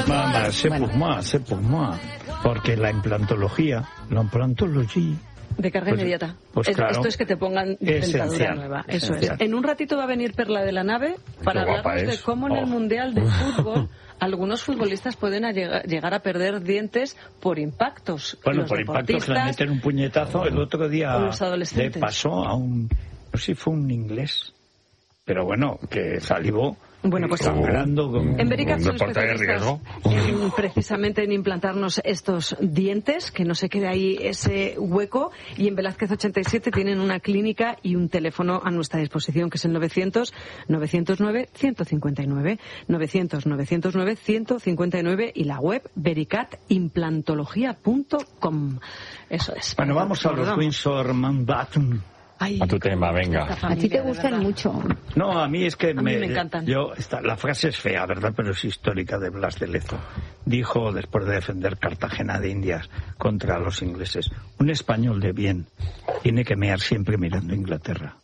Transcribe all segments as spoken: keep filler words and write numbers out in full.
Mamá, c'est Bueno. pour moi, c'est pour moi. Porque la implantología, la implantología... De carga Pues- inmediata. pues Es- claro. Esto es que te pongan dentadura Esencial, nueva. Eso esencial. es. En un ratito va a venir Perla de la Nave para Qué guapa hablarnos de es. cómo en el Oh. Mundial de Fútbol algunos futbolistas pueden a llega- llegar a perder dientes por impactos. Bueno, Los por impacto que le deportistas meten un puñetazo. El otro día o los le adolescentes. pasó a un... No sé si fue un inglés. Pero bueno, que salivó Bueno, pues sangrando como... en Vericat Un son deporte de especialistas en, precisamente en implantarnos estos dientes, que no se quede ahí ese hueco, y en Velázquez ochenta y siete tienen una clínica y un teléfono a nuestra disposición, que es el novecientos, novecientos nueve, ciento cincuenta y nueve, novecientos, novecientos nueve, ciento cincuenta y nueve, y la web vericat implantología punto com. Eso es. Bueno, vamos a los Recordamos. Windsor Mountbatten. Ay, A tu tema, venga. esta A familia, ti te de gustan verdad. mucho. No, a mí es que mí me encantan. Yo, esta, la frase es fea, ¿verdad? Pero es histórica de Blas de Lezo. Dijo, después de defender Cartagena de Indias contra los ingleses, un español de bien tiene que mear siempre mirando a Inglaterra.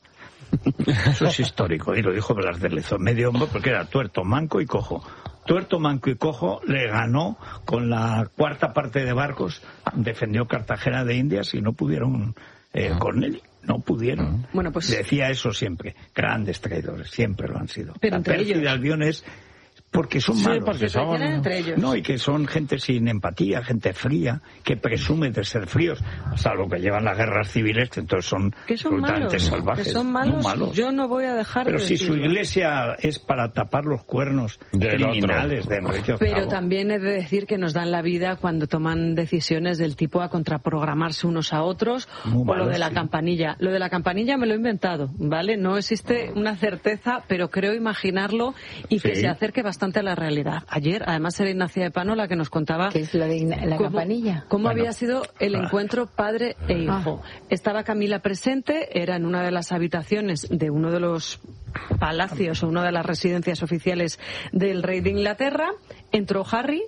Eso es histórico, y lo dijo Blas de Lezo. Medio hombre, porque era tuerto, manco y cojo. Tuerto, manco y cojo le ganó con la cuarta parte de barcos, defendió Cartagena de Indias y no pudieron eh, con él. No pudieron. Bueno, pues- Decía eso siempre. Grandes traidores, siempre lo han sido. Pero la entre pérfida ellos. Albión es porque son Sí, malos. porque Se son... traicionan entre ellos. No, y que son gente sin empatía, gente fría, que presume de ser fríos, salvo que llevan las guerras civiles, que entonces son Que son absolutamente malos, salvajes. que son muy malos, malos. yo no voy a dejar Pero de si su decirlo. iglesia es para tapar los cuernos Del criminales de Enrique octavo. Pero también he de decir que nos dan la vida cuando toman decisiones del tipo a contraprogramarse unos a otros, Muy o malos, lo de la sí. campanilla. Lo de la campanilla me lo he inventado, ¿vale? No existe una certeza, pero creo imaginarlo y que Sí. se acerque bastante a la realidad. Ayer, además, era Ignacia de Pano la que nos contaba ¿Qué es lo de la cómo- campanilla? cómo Bueno. había sido el Ah. encuentro padre e hijo. Estaba Camila presente, era en una de las habitaciones de uno de los palacios o una de las residencias oficiales del rey de Inglaterra. Entró Harry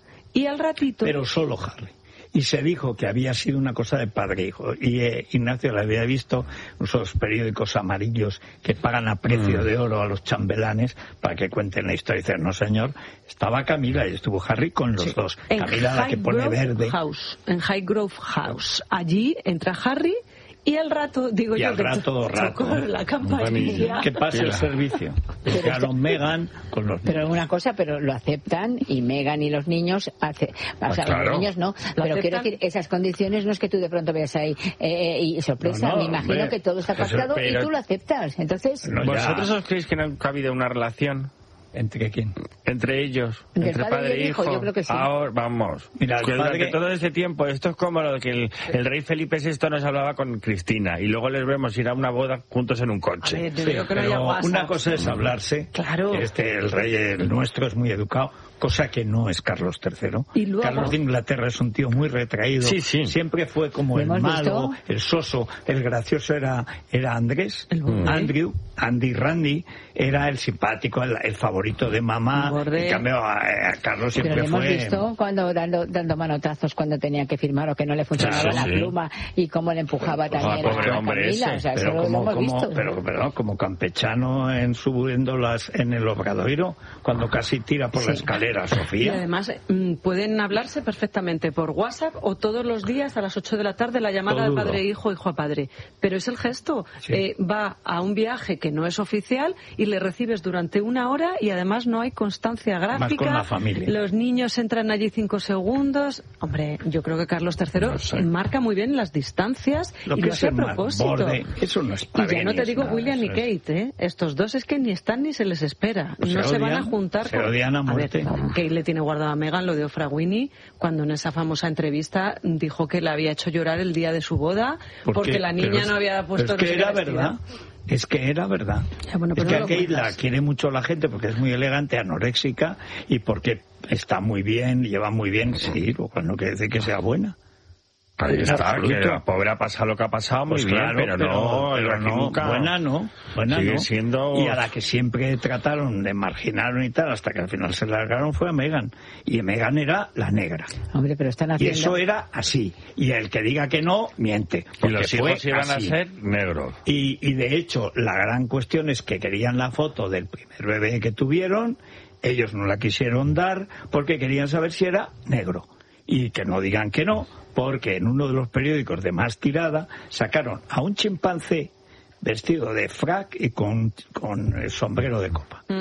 y al ratito... Pero solo Harry. Y se dijo que había sido una cosa de padre e hijo. Y eh, Ignacio le había visto esos periódicos amarillos que pagan a precio de oro a los chambelanes para que cuenten la historia. Y dicen, no señor, estaba Camila y estuvo Harry con los dos. en Camila la que pone Highgrove verde. House, en Highgrove House. Allí entra Harry y al rato, digo Y yo, al que rato, to- rato, tocó ¿eh? la campanilla. Que pase el servicio. Llegaron Meghan con los Pero una cosa, pero lo aceptan y Meghan y los niños, hace, o sea, claro. los niños no, pero aceptan? quiero decir, esas condiciones no es que tú de pronto veas ahí eh, eh, y sorpresa, No, no, me imagino hombre. que todo está Eso, pactado pero- y tú lo aceptas, entonces... No, ya. ¿Vosotros os creéis que nunca ha habido una relación ¿Entre quién? entre ellos? Entre entre padre padre y e hijo, hijo. yo creo que sí. Ahora, vamos. Mira, el que durante padre- todo ese tiempo, esto es como lo que el, el rey Felipe sexto nos hablaba con Cristina y luego les vemos ir a una boda juntos en un A coche. ver, yo Sí, digo que no haya pero WhatsApp. una cosa es hablarse. Claro. que Este, el rey, el nuestro, es muy educado, cosa que no es Carlos tercero. Y luego- Carlos de Inglaterra es un tío muy retraído. Sí, sí. Siempre fue como ¿Lo el hemos malo, visto? el soso. El gracioso era, era Andrés, El borde. Andrew, Andy Randy. Era el simpático, el, el favorito de mamá. El borde. En cambio, a, a Carlos Pero siempre lo hemos fue... visto cuando dando, dando manotazos cuando tenía que firmar o que no le funcionaba Claro, la sí. pluma y cómo le empujaba Pues, también pobre a hombre Camila, ese. o sea, eso Pero lo como, hemos como, visto. pero, pero como campechano en subiendo las en el Obradoiro, cuando casi tira por la Sí. escalera, Y Sofía. además mm, pueden hablarse perfectamente por WhatsApp o todos los días a las ocho de la tarde la llamada Todo de padre duro. a hijo, hijo a padre. Pero es el gesto. Sí. Eh, va a un viaje que no es oficial y le recibes durante una hora y además no hay constancia gráfica. con la familia. Los niños entran allí cinco segundos. Hombre, yo creo que Carlos tercero No sé. marca muy bien las distancias Lo y que lo es hace a el propósito. borde, eso no es Y padre ya no ni te es digo nada, William y eso es- Kate, ¿eh? Estos dos es que ni están ni se les espera. Se no se van a odian, juntar se con... odian a muerte. ver, Kate le tiene guardado a Meghan lo de Oprah Winfrey cuando en esa famosa entrevista dijo que le había hecho llorar el día de su boda ¿Por porque qué? la Pero niña es- no había puesto pero es que no sé era qué vestido. verdad. Es que era verdad. Ya, bueno, es pero que no a lo Kate la cuentas. quiere mucho la gente porque es muy elegante, anoréxica y porque está muy bien, lleva muy bien. Sí, lo cual no quiere decir que sea buena. Ahí En está, absoluto. que la pobre ha pasado lo que ha pasado muy Pues bien, claro, pero, no, pero el no, nunca. buena no, buena Sigue no. siendo- Y a la que siempre trataron de marginaron y tal, hasta que al final se largaron fue a Meghan. Y Meghan era la negra. Hombre, pero están Y haciendo... eso era así. Y el que diga que no, miente. Y Porque los fue hijos iban a así. ser negros. Y, y de hecho, la gran cuestión es que querían la foto del primer bebé que tuvieron. Ellos no la quisieron dar porque querían saber si era negro. Y que no digan que no, porque en uno de los periódicos de más tirada sacaron a un chimpancé vestido de frac y con, con el sombrero de copa. Mm.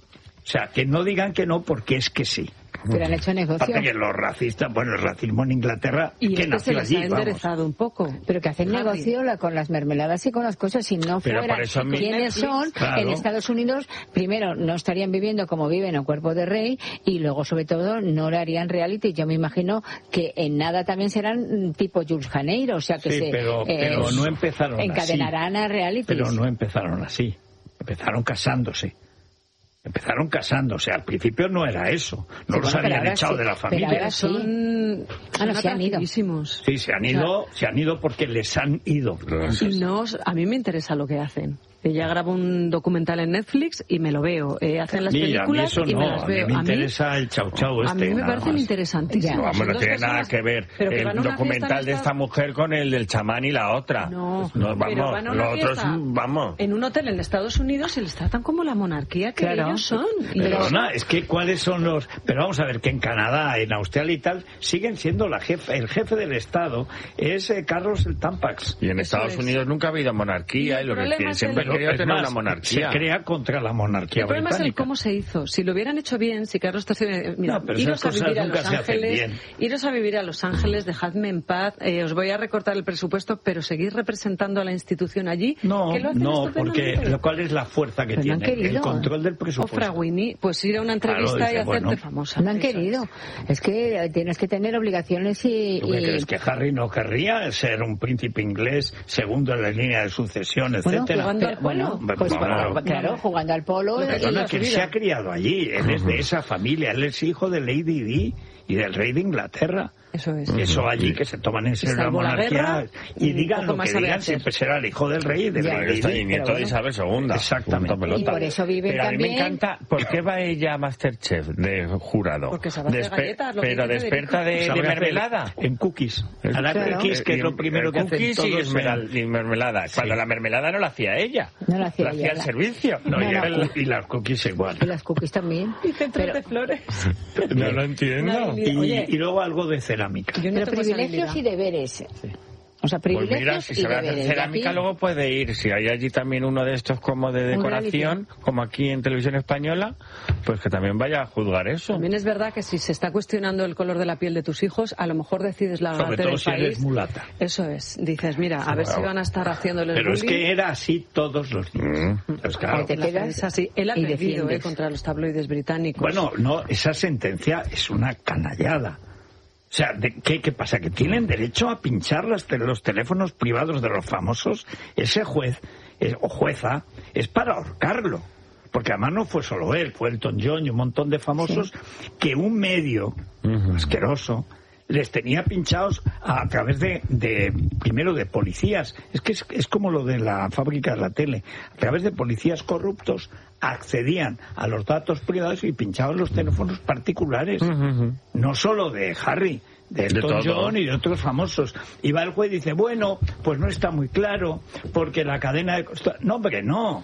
O sea, que no digan que no porque es que sí. Pero han hecho negocio. Aparte que los racistas, bueno, el racismo en Inglaterra, y que este nació se les allí, ha enderezado vamos. un poco. Pero que hacen Harry. negocio la, con las mermeladas y con las cosas, si no Pero fuera por eso a mí- quiénes son, Claro. en Estados Unidos, primero, no estarían viviendo como viven en Cuerpo de Rey, y luego, sobre todo, no le harían reality. Yo me imagino que en nada también serán tipo Jules Janeiro, o sea, que Sí, se pero, pero no empezaron encadenarán así. a reality. Pero no empezaron así. Empezaron casándose. Empezaron casándose. Al principio no era eso. No Sí, los bueno, pero habían ahora echado sí. de la Pero familia. ahora sí. Son, Ah, no, son se han ido. atractivísimos. Sí, se han ido, O sea, se han ido porque les han ido. Y no, os- a mí me interesa lo que hacen. Ella graba un documental en Netflix y me lo veo. Eh, hacen las Mira, a mí películas eso y no, me las a mí veo. me interesa el chau chau a este, mí me nada parecen más. interesantísimos. Ya. Vamos, Son no dos tiene nada personas, que ver pero que el van a una documental fiesta en de esta Estados- mujer con el del chamán y la otra. No, No, pero vamos, van a una los otros, fiesta vamos. en un hotel en Estados Unidos y les tratan como la monarquía que Claro. ellos son. Y Perdona, es que cuáles son los... Pero vamos a ver que en Canadá, en Australia y tal, siguen siendo la jefe, el jefe del Estado es eh, Carlos el Tampax. Y en Eso Estados es. Unidos nunca ha habido monarquía Y el y lo que problema quieren es siempre el- he querido Es tener más, una monarquía. Se crea contra la monarquía el problema es el británica. cómo se hizo. Si lo hubieran hecho bien, si Carlos tercero... Mira, No, pero iros esas a cosas vivir a nunca Los se hacen Ángeles, bien. iros a vivir a Los Ángeles, dejadme en paz, eh, os voy a recortar el presupuesto, pero seguir representando a la institución allí. No, que lo hacen no, porque estupendamente. lo cual es la fuerza que Pero no han tiene, el querido. control del Ofra presupuesto. Winnie, pues ir a una entrevista Claro, dice, y hacerte bueno, famosa. No han Eso es. querido. Es que tienes que tener obligaciones y... ¿Tú qué y- crees que Harry no querría ser un príncipe inglés segundo en la línea de sucesión, Bueno, etcétera? jugando pero- al bueno, polo. pues Claro. claro, claro, jugando al polo. Lo que y- Perdona, su que él vida. se ha criado allí, él es de esa familia, él es hijo de Lady Di y del rey de Inglaterra. Eso es. Eso allí que se toman en serio la salvo la monarquía guerra, y y digan poco lo más que sabe digan, hacer. siempre será el hijo del rey y del Ya. rey Ahí de está, Di. y nieto pero de Isabel segunda. Exactamente. Punto pelota. Y por eso viven Pero a mí me también- encanta, ¿por qué va ella a Masterchef de jurado? Porque sabe hacer galletas, lo que pero dice desperta de, Sabe de hacer mermelada. En cookies. Hará Claro. cookies, que es lo Y- primero que hacen cookies y, todos. esmeral- en- y mermelada. Cuando Sí. la mermelada no la hacía ella. No la hacía la hacía ella, el la- servicio. No, No, y, no. el- y las cookies igual. Y las cookies también. Y centros Pero- de flores. No lo entiendo. Nadie- Y, Oye. y luego algo de cerámica. Yo no Pero tengo esa privilegios habilidad. y deberes. O sea, Pues privilegios mira, si y sabe hacer deberes. cerámica, Y aquí- luego puede ir. Si hay allí también uno de estos como de Un decoración, como aquí en Televisión Española, pues que también vaya a juzgar eso. También es verdad que si se está cuestionando el color de la piel de tus hijos, a lo mejor decides Sobre largarte todo del si eres país. mulata. Eso es. Dices, mira, a ver Claro. si van a estar haciéndoles Pero es bullying. que era así todos los días. Mm. Pues claro. Ahí te La quedas prensa, sí. Él ha y perdido eh, defiendes. contra los tabloides británicos. Bueno, no, esa sentencia es una canallada. O sea, ¿de ¿qué, ¿qué pasa? ¿Que tienen derecho a pinchar las te- los teléfonos privados de los famosos? Ese juez es- o jueza es para ahorcarlo. Porque además no fue solo él, fue Elton John y un montón de famosos que un medio asqueroso les tenía pinchados a, a través de, de, primero de policías. Es que es, es como lo de la fábrica de la tele. A través de policías corruptos accedían a los datos privados y pinchaban los teléfonos particulares. No solo de Harry, de Elton todos. John y de otros famosos. Y va el juez y dice, bueno, pues no está muy claro, porque la cadena de... costa-". No, hombre, no.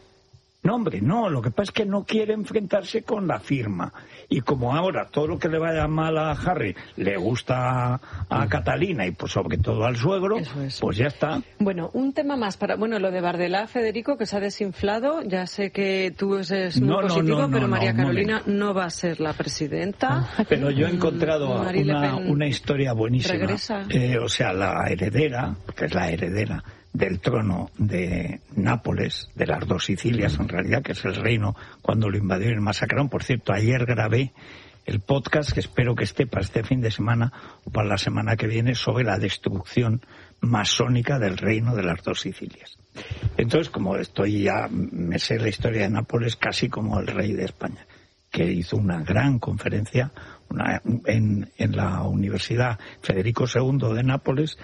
No, hombre, no. Lo que pasa es que no quiere enfrentarse con la firma. Y como ahora todo lo que le vaya mal a Harry le gusta a, a Catalina y pues sobre todo al suegro, Eso es. pues ya está. Bueno, un tema más para... Bueno, lo de Bardelá, Federico, que se ha desinflado. Ya sé que tú eres muy No, no, positivo, no, no, pero no, María un Carolina momento. no va a ser la presidenta. Pero yo he encontrado Marie Le una, Pen una historia buenísima. regresa. Eh, o sea, la heredera, que es la heredera del trono de Nápoles, de las dos Sicilias en realidad, que es el reino cuando lo invadieron y masacraron. Por cierto, ayer grabé el podcast que espero que esté para este fin de semana o para la semana que viene sobre la destrucción masónica del reino de las dos Sicilias. Entonces, como estoy ya, me sé la historia de Nápoles casi como el rey de España, que hizo una gran conferencia una, en, en la Universidad Federico segundo de Nápoles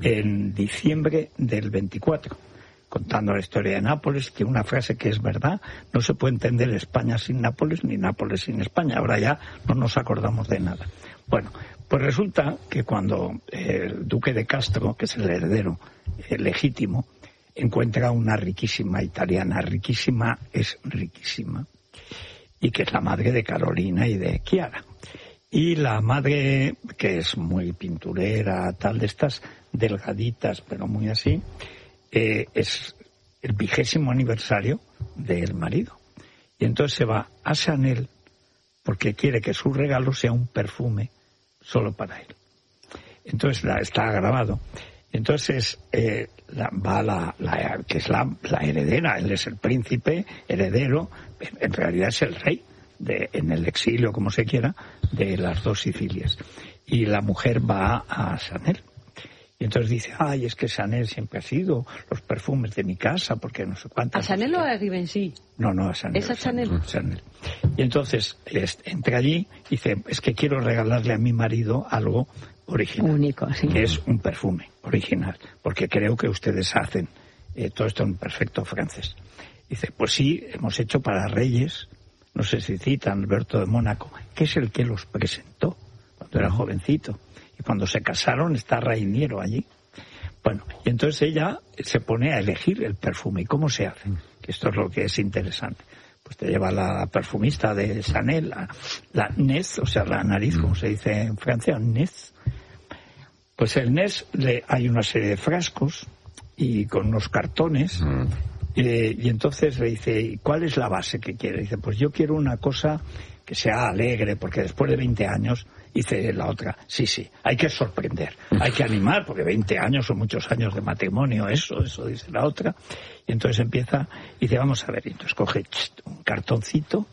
en diciembre del veinticuatro, contando la historia de Nápoles. Tiene una frase que es verdad: no se puede entender España sin Nápoles ni Nápoles sin España. Ahora ya no nos acordamos de nada. Bueno, pues resulta que cuando el duque de Castro, que es el heredero eh, legítimo, encuentra una riquísima italiana, riquísima es riquísima, y que es la madre de Carolina y de Chiara. Y la madre, que es muy pinturera, tal de estas delgaditas, pero muy así, eh, es el vigésimo aniversario del marido. Y entonces se va a Chanel porque quiere que su regalo sea un perfume solo para él. Entonces la, está grabado. Entonces eh, la, va la, la que es la, la heredera, él es el príncipe heredero, en realidad es el rey, de, en el exilio, como se quiera, de las dos Sicilias. Y la mujer va a Chanel. Y entonces dice, ay, es que Chanel siempre ha sido los perfumes de mi casa, porque no sé cuántas... ¿A Chanel o a Givenchy? No, no, a Chanel. ¿Es a Chanel? Chanel. Chanel. Y entonces entra allí y dice, es que quiero regalarle a mi marido algo original. Único, sí. Que es un perfume original, porque creo que ustedes hacen eh, todo esto en perfecto francés. Dice, pues sí, hemos hecho para reyes, no sé si citan, Alberto de Mónaco, que es el que los presentó cuando era jovencito. Y cuando se casaron está Rainiero allí. Bueno, y entonces ella se pone a elegir el perfume. ¿Y cómo se hace? Que esto es lo que es interesante. Pues te lleva la perfumista de Chanel, la, la nez, o sea, la nariz, como se dice en Francia, nez. Pues el nez, le, hay una serie de frascos y con unos cartones. Mm. Eh, y entonces le dice, ¿cuál es la base que quiere? Dice, pues yo quiero una cosa que sea alegre, porque después de veinte años, dice la otra, sí, sí, hay que sorprender, hay que animar, porque veinte años son muchos años de matrimonio, eso, eso dice la otra. Y entonces empieza, y dice, vamos a ver, y entonces coge un cartoncito